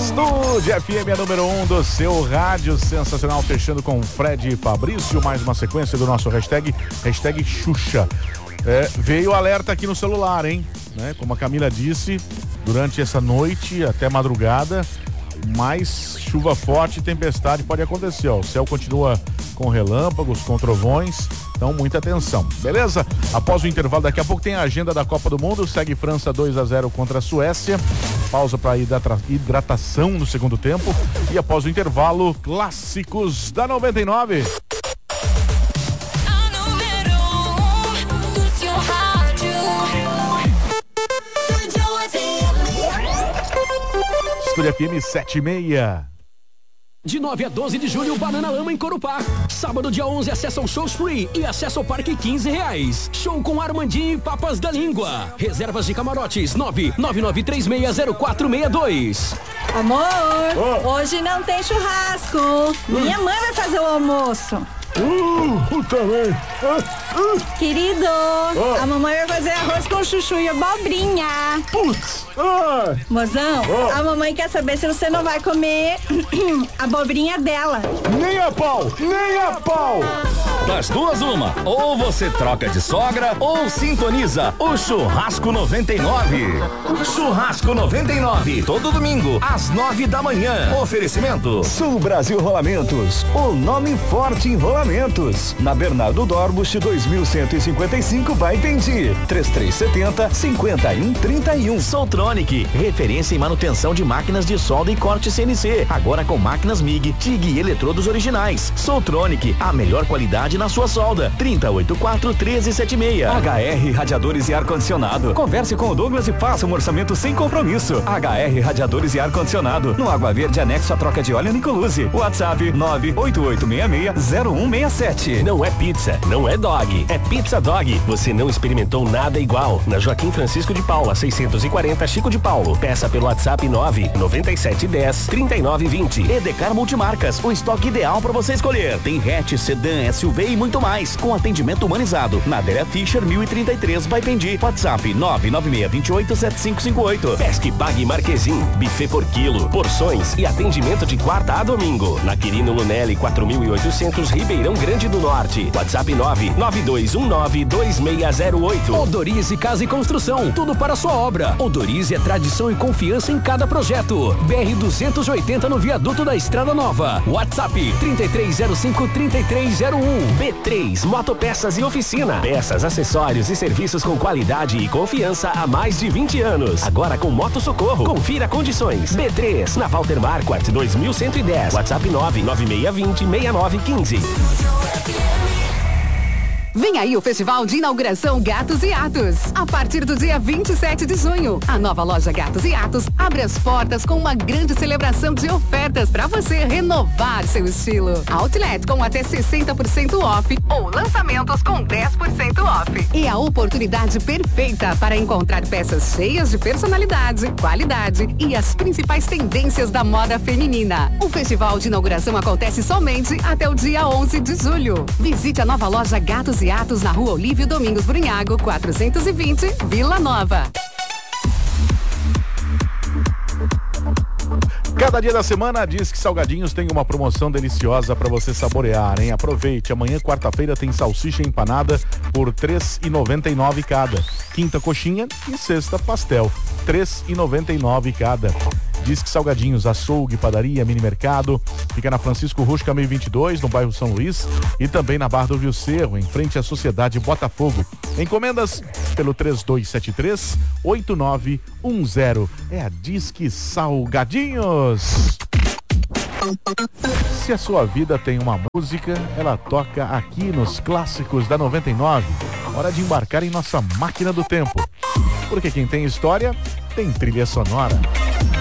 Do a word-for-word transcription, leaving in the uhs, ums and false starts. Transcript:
Estúdio F M, a número um do seu rádio, sensacional, fechando com Fred e Fabrício, mais uma sequência do nosso hashtag, hashtag Xuxa. É, veio o alerta aqui no celular, hein? Né? Como a Camila disse, durante essa noite até madrugada, mais chuva forte e tempestade pode acontecer, ó. O céu continua com relâmpagos, com trovões, então muita atenção, beleza? Após o intervalo, daqui a pouco tem a agenda da Copa do Mundo, segue França dois a zero contra a Suécia, pausa para hidratação no segundo tempo, e após o intervalo, clássicos da noventa e nove. Estúdio F M sete e meia. De nove a doze de julho, Banana Lama em Corupá. Sábado, dia onze, acesso ao shows free e acesso ao parque quinze reais. Show com Armandinho e Papas da Língua. Reservas de camarotes nove nove nove três seis zero quatro seis dois. Amor, oh. hoje não tem churrasco. Minha mãe vai fazer o almoço. Uh, também. Uh, uh. Querido, oh. a mamãe vai fazer arroz com chuchu e abobrinha. Putz. Uh. Mozão, oh. a mamãe quer saber se você não vai comer a abobrinha dela. Nem a pau, nem a pau. Das duas, uma. Ou você troca de sogra ou sintoniza o Churrasco noventa e nove. Churrasco noventa e nove, todo domingo, às nove da manhã. Oferecimento Sul Brasil Rolamentos, o nome forte em rolamentos. Na Bernardo Dorbusch, dois mil cento e cinquenta e cinco, Baipendi. três três sete zero, cinco um três um. Soltronic, referência em manutenção de máquinas de solda e corte C N C. Agora com máquinas M I G, T I G e eletrodos originais. Soltronic, a melhor qualidade na sua solda. trinta e oito quatro, treze setenta e seis. H R Radiadores e Ar-Condicionado. Converse com o Douglas e faça um orçamento sem compromisso. H R Radiadores e Ar-Condicionado. No Água Verde, anexo à troca de óleo Nicoluse. WhatsApp nove oito oito seis seis zero um seis sete. Não é pizza, não é dog, é Pizza Dog. Você não experimentou nada igual. Na Joaquim Francisco de Paula, seiscentos e quarenta, Chico de Paulo. Peça pelo WhatsApp nove nove sete um zero, três nove dois zero. Edecar Multimarcas, o estoque ideal para você escolher. Tem hatch, sedã, S U V e muito mais, com atendimento humanizado. Na Adélia Fischer, mil e trinta e três, Baipendi. WhatsApp nove nove seis dois oito sete cinco cinco oito. Pesque Pague Marquezim, buffet por quilo, porções e atendimento de quarta a domingo. Na Quirino Lunelli, quatro mil e oitocentos, Ribeirão Grande do Norte. WhatsApp nove nove dois um nove dois seis zero oito. Odorize Casa e Construção, tudo para sua obra. Odorize é tradição e confiança em cada projeto. B R duzentos e oitenta no viaduto da Estrada Nova. WhatsApp trinta e três zero cinco, trinta e três zero um. B três Motopeças e Oficina. Peças, acessórios e serviços com qualidade e confiança há mais de vinte anos. Agora com Moto Socorro. Confira condições. B três, na Walter Marquardt dois mil cento e dez. WhatsApp nove nove seis dois zero, seis nove um cinco. Vem aí o Festival de Inauguração Gatos e Atos. A partir do dia vinte e sete de junho, a nova loja Gatos e Atos abre as portas com uma grande celebração de ofertas para você renovar seu estilo. Outlet com até sessenta por cento off ou lançamentos com dez por cento off. É a oportunidade perfeita para encontrar peças cheias de personalidade, qualidade e as principais tendências da moda feminina. O Festival de Inauguração acontece somente até o dia onze de julho. Visite a nova loja Gatos e Atos na Rua Olívio Domingos Brunhago, quatrocentos e vinte, Vila Nova. Cada dia da semana diz que Salgadinhos tem uma promoção deliciosa para você saborear, hein? Aproveite, amanhã, quarta-feira, tem salsicha empanada por três reais e noventa e nove cada. Quinta, coxinha e sexta, pastel, três reais e noventa e nove cada. Diz que Salgadinhos, açougue, padaria, mini mercado, fica na Francisco Rusca mil e vinte e dois, no bairro São Luís, e também na Barra do Rio Cerro, em frente à Sociedade Botafogo. Encomendas pelo três dois sete três, oito nove um zero. É a Disque Salgadinhos. Se a sua vida tem uma música, ela toca aqui nos Clássicos da noventa e nove. Hora de embarcar em nossa máquina do tempo. Porque quem tem história, tem trilha sonora.